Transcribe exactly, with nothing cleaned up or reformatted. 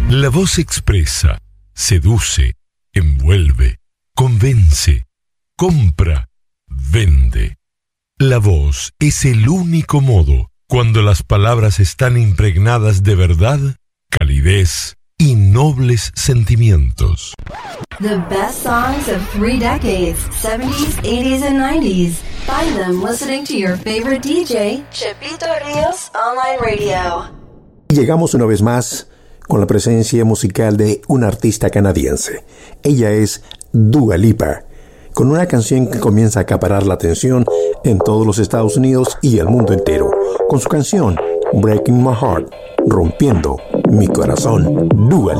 La voz expresa, seduce, envuelve, convence, compra, vende. La voz es el único modo cuando las palabras están impregnadas de verdad, calidez y nobles sentimientos. The best songs of three decades, seventies, eighties, and nineties. Find them listening to your favorite D J, Chepito Ríos Online Radio. Llegamos una vez más con la presencia musical de una artista canadiense. Ella es Dua Lipa, con una canción que comienza a acaparar la atención en todos los Estados Unidos y el mundo entero, con su canción Breaking My Heart, rompiendo mi corazón. Dua Lipa.